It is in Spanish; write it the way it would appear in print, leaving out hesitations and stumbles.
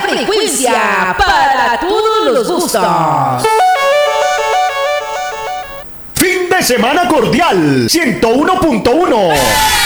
frecuencia para todos los gustos. Fin de semana cordial 101.1.